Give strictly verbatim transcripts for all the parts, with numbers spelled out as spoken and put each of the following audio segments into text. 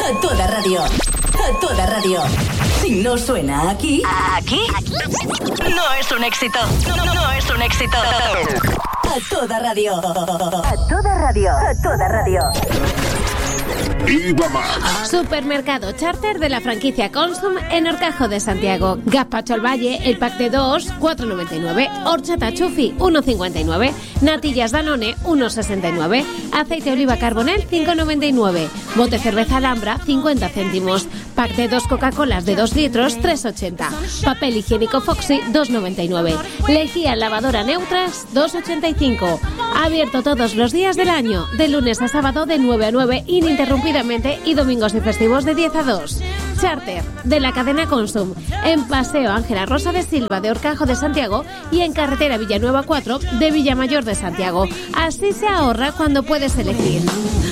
A toda radio. A toda radio. Si no suena aquí... ¿Aquí? No es un éxito. No, no, no es un éxito. A toda radio. A toda radio. A toda radio. Iba más. Supermercado Charter de la franquicia Consum en Horcajo de Santiago. Gazpacho al Valle, el pack de dos, cuatro noventa y nueve. Horchata Chufi, uno cincuenta y nueve. Natillas Danone, uno sesenta y nueve. Aceite oliva Carbonell, cinco noventa y nueve. Bote cerveza Alhambra, cincuenta céntimos. Pack de dos Coca-Colas de dos litros, tres ochenta. Papel higiénico Foxy, dos noventa y nueve. Lejía lavadora Neutras, dos ochenta y cinco. Abierto todos los días del año, de lunes a sábado de nueve a nueve, ininterrumpidamente, y domingos y festivos de diez a dos. Charter, de la cadena Consum, en Paseo Ángela Rosa de Silva de Horcajo de Santiago y en Carretera Villanueva cuatro de Villamayor de Santiago. Así se ahorra cuando puedes elegir.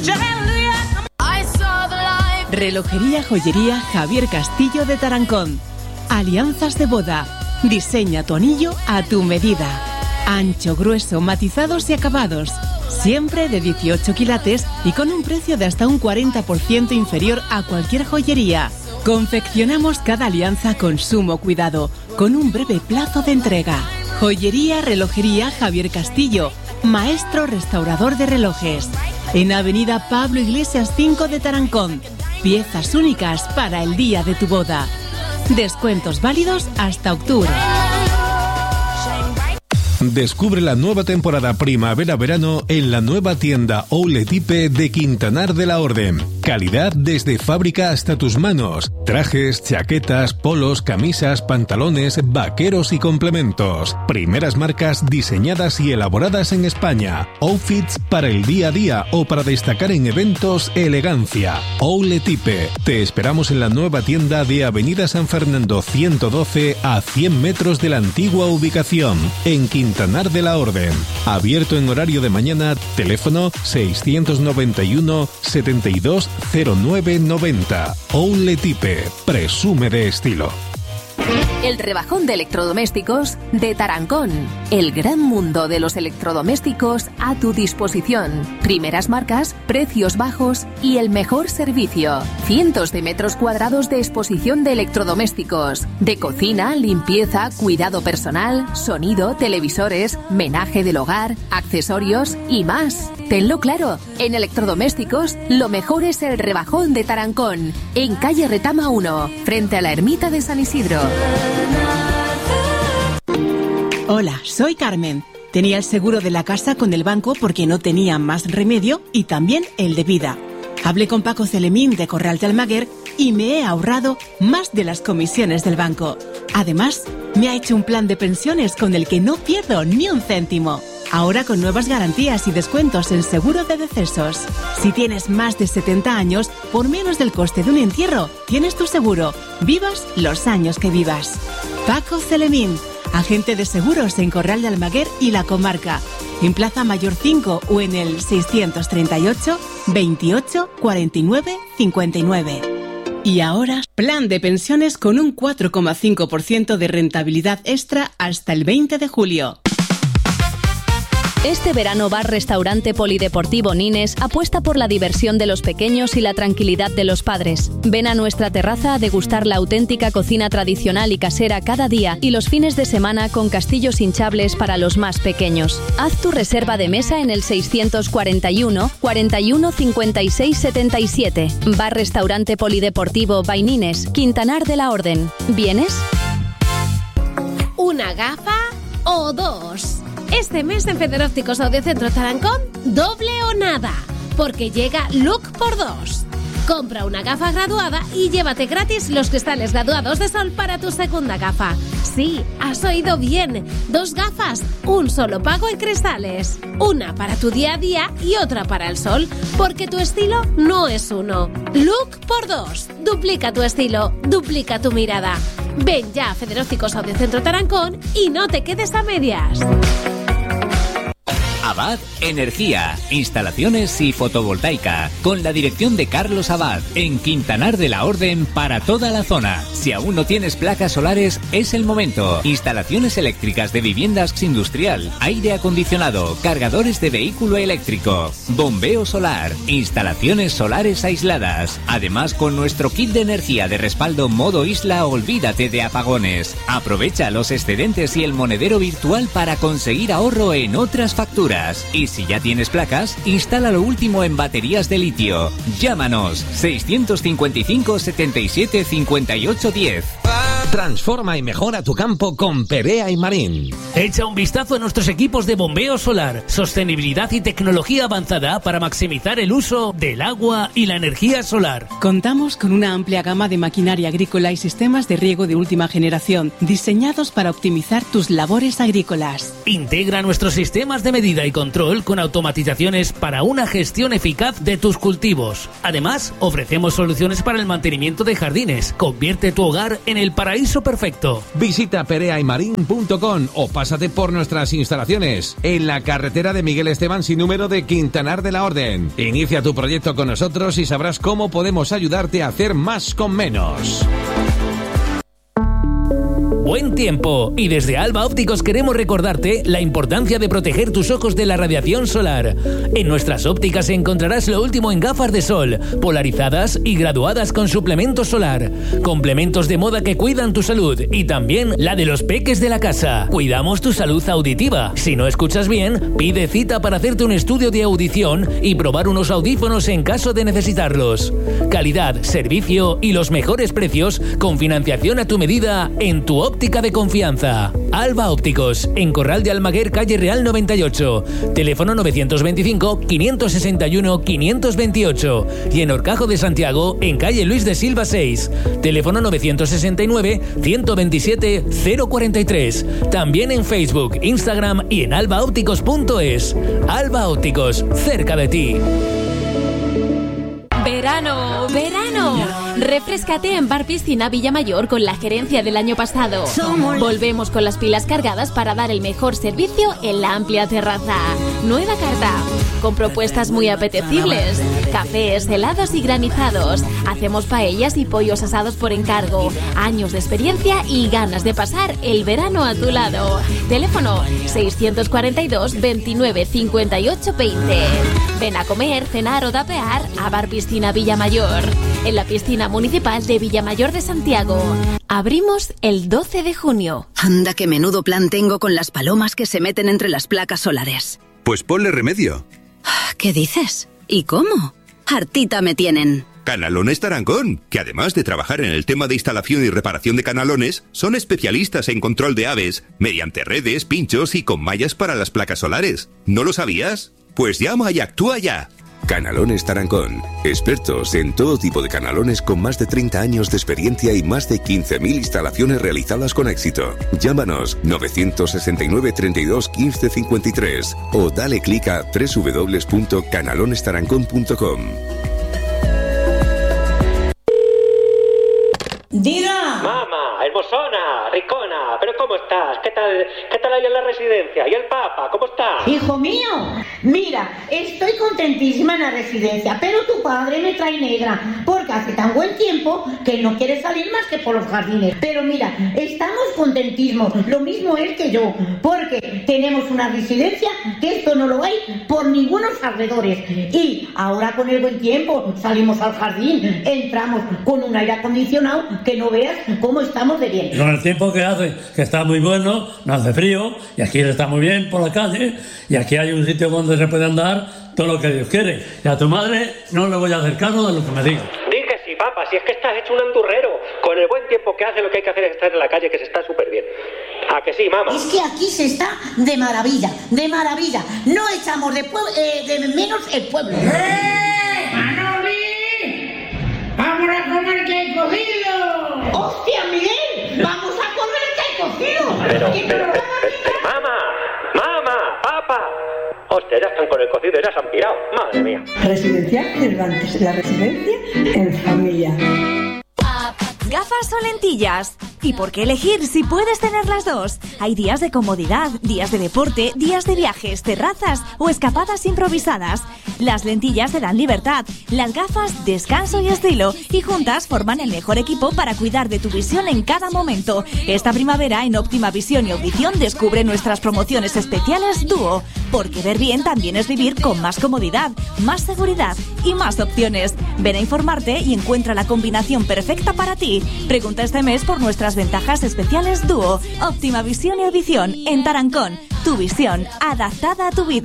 Relojería Joyería Javier Castillo de Tarancón. Alianzas de boda. Diseña tu anillo a tu medida. Ancho, grueso, matizados y acabados. Siempre de dieciocho quilates y con un precio de hasta un cuarenta por ciento inferior a cualquier joyería. Confeccionamos cada alianza con sumo cuidado, con un breve plazo de entrega. Joyería Relojería Javier Castillo, maestro restaurador de relojes. En Avenida Pablo Iglesias cinco de Tarancón. Piezas únicas para el día de tu boda. Descuentos válidos hasta octubre. Descubre la nueva temporada primavera-verano en la nueva tienda Outlet Type de Quintanar de la Orden. Calidad desde fábrica hasta tus manos. Trajes, chaquetas, polos, camisas, pantalones, vaqueros y complementos. Primeras marcas diseñadas y elaboradas en España. Outfits para el día a día o para destacar en eventos, elegancia. Outlet Type. Te esperamos en la nueva tienda de Avenida San Fernando ciento doce a cien metros de la antigua ubicación. En Quintanar de la Orden. Abierto en horario de mañana. Teléfono seiscientos noventa y uno, setenta y dos, cero nueve noventa. Outlet Type. Presume de estilo. El rebajón de electrodomésticos de Tarancón. El gran mundo de los electrodomésticos a tu disposición. Primeras marcas, precios bajos y el mejor servicio. Cientos de metros cuadrados de exposición de electrodomésticos. De cocina, limpieza, cuidado personal, sonido, televisores, menaje del hogar, accesorios y más. Tenlo claro, en electrodomésticos lo mejor es el rebajón de Tarancón. En calle Retama uno, frente a la ermita de San Isidro. Hola, soy Carmen. Tenía el seguro de la casa con el banco porque no tenía más remedio y también el de vida. Hablé con Paco Celemín de Corral de Almaguer y me he ahorrado más de las comisiones del banco. Además, me ha hecho un plan de pensiones con el que no pierdo ni un céntimo. Ahora con nuevas garantías y descuentos en seguro de decesos. Si tienes más de setenta años, por menos del coste de un entierro, tienes tu seguro. Vivas los años que vivas. Paco Celemín, agente de seguros en Corral de Almaguer y la comarca. En Plaza Mayor cinco o en el seiscientos treinta y ocho, veintiocho, cuarenta y nueve, cincuenta y nueve. Y ahora, plan de pensiones con un cuatro coma cinco por ciento de rentabilidad extra hasta el veinte de julio. Este verano Bar Restaurante Polideportivo Nines apuesta por la diversión de los pequeños y la tranquilidad de los padres. Ven a nuestra terraza a degustar la auténtica cocina tradicional y casera cada día y los fines de semana con castillos hinchables para los más pequeños. Haz tu reserva de mesa en el seiscientos cuarenta y uno, cuarenta y uno, cincuenta y seis, setenta y siete. Bar Restaurante Polideportivo by Nines, Quintanar de la Orden. ¿Vienes? ¿Una gafa o dos? Este mes en Federópticos Audiocentro Tarancón, doble o nada, porque llega Look por dos. Compra una gafa graduada y llévate gratis los cristales graduados de sol para tu segunda gafa. Sí, has oído bien, dos gafas, un solo pago en cristales. Una para tu día a día y otra para el sol, porque tu estilo no es uno. Look por dos, duplica tu estilo, duplica tu mirada. Ven ya a Federópticos Audiocentro Tarancón y no te quedes a medias. Abad Energía, instalaciones y fotovoltaica, con la dirección de Carlos Abad, en Quintanar de la Orden para toda la zona. Si aún no tienes placas solares, es el momento. Instalaciones eléctricas de viviendas industrial, aire acondicionado, cargadores de vehículo eléctrico, bombeo solar, instalaciones solares aisladas. Además, con nuestro kit de energía de respaldo modo isla, olvídate de apagones. Aprovecha los excedentes y el monedero virtual para conseguir ahorro en otras facturas. Y si ya tienes placas, instala lo último en baterías de litio. Llámanos seiscientos cincuenta y cinco, setenta y siete, cincuenta y ocho, diez. Transforma y mejora tu campo con Perea y Marín. Echa un vistazo a nuestros equipos de bombeo solar, sostenibilidad y tecnología avanzada para maximizar el uso del agua y la energía solar. Contamos con una amplia gama de maquinaria agrícola y sistemas de riego de última generación, diseñados para optimizar tus labores agrícolas. Integra nuestros sistemas de medida y control con automatizaciones para una gestión eficaz de tus cultivos. Además, ofrecemos soluciones para el mantenimiento de jardines. Convierte tu hogar en el paraíso perfecto. Visita perea y marín punto com o pásate por nuestras instalaciones en la carretera de Miguel Esteban sin número de Quintanar de la Orden. Inicia tu proyecto con nosotros y sabrás cómo podemos ayudarte a hacer más con menos. Buen tiempo, y desde Alba Ópticos queremos recordarte la importancia de proteger tus ojos de la radiación solar. En nuestras ópticas encontrarás lo último en gafas de sol, polarizadas y graduadas con suplemento solar, complementos de moda que cuidan tu salud y también la de los peques de la casa. Cuidamos tu salud auditiva. Si no escuchas bien, pide cita para hacerte un estudio de audición y probar unos audífonos en caso de necesitarlos. Calidad, servicio y los mejores precios con financiación a tu medida en tu óptica de confianza. Alba Ópticos, en Corral de Almaguer, calle Real noventa y ocho. Teléfono novecientos veinticinco, quinientos sesenta y uno, quinientos veintiocho. Y en Horcajo de Santiago, en calle Luis de Silva seis. Teléfono novecientos sesenta y nueve, ciento veintisiete, cero cuarenta y tres. También en Facebook, Instagram y en alba ópticos punto es. Alba Ópticos, cerca de ti. Verano, verano. Refréscate en Bar Piscina Villamayor con la gerencia del año pasado. Volvemos con las pilas cargadas para dar el mejor servicio en la amplia terraza. Nueva carta, con propuestas muy apetecibles. Cafés, helados y granizados. Hacemos paellas y pollos asados por encargo. Años de experiencia y ganas de pasar el verano a tu lado. Teléfono seiscientos cuarenta y dos, veintinueve, cincuenta y ocho, veinte. Ven a comer, cenar o tapear a Bar Piscina Villamayor, en la piscina municipal de Villamayor de Santiago. Abrimos el doce de junio. Anda, qué menudo plan tengo con las palomas que se meten entre las placas solares. Pues ponle remedio. ¿Qué dices? ¿Y cómo? Hartita me tienen. Canalones Tarancón, que además de trabajar en el tema de instalación y reparación de canalones, son especialistas en control de aves, mediante redes, pinchos y con mallas para las placas solares. ¿No lo sabías? Pues llama y actúa ya. Canalones Tarancón, expertos en todo tipo de canalones con más de treinta años de experiencia y más de quince mil instalaciones realizadas con éxito. Llámanos novecientos sesenta y nueve, treinta y dos, quince, cincuenta y tres o dale clic a doble u doble u doble u punto canalones tarancón punto com. ¡Diga! Mamá, hermosona, ricona, ¿pero cómo estás? ¿Qué tal, qué tal ahí en la residencia? ¿Y el Papa, cómo está? Hijo mío, mira, estoy contentísima en la residencia, pero tu padre me trae negra, porque hace tan buen tiempo que no quiere salir más que por los jardines. Pero mira, estamos contentísimos, lo mismo él que yo, porque tenemos una residencia que esto no lo hay por ningunos alrededores. Y ahora con el buen tiempo salimos al jardín, entramos con un aire acondicionado que no veas cómo estamos de bien. Con el tiempo que hace, que está muy bueno, no hace frío, y aquí está muy bien por la calle, y aquí hay un sitio donde se puede andar todo lo que Dios quiere. Y a tu madre no le voy a hacer caso de lo que me diga. Di que sí, papá, si es que estás hecho un andurrero. Con el buen tiempo que hace, lo que hay que hacer es estar en la calle, que se está súper bien. ¿A que sí, mamá? Es que aquí se está de maravilla, de maravilla. No echamos de, pue- eh, de menos el pueblo. ¡Eh! ¡Manoli! ¡Vamos a comer que hay cocido! ¡Hostia, Miguel! ¡Vamos a comer que hay cocido! Pero, pero, pero, pero, mamá, mamá, papá. Hostia, ya están con el cocido, ya se han pirado. Madre mía. Residencial Cervantes, la residencia en familia. ¿Gafas o lentillas? ¿Y por qué elegir si puedes tener las dos? Hay días de comodidad, días de deporte, días de viajes, terrazas o escapadas improvisadas. Las lentillas te dan libertad, las gafas descanso y estilo, y juntas forman el mejor equipo para cuidar de tu visión en cada momento. Esta primavera en Óptima Visión y Audición descubre nuestras promociones especiales Dúo, porque ver bien también es vivir con más comodidad, más seguridad y más opciones. Ven a informarte y encuentra la combinación perfecta para ti. Pregunta este mes por nuestras ventajas especiales Dúo. Óptima Visión y Audición en Tarancón. Tu visión adaptada a tu vida.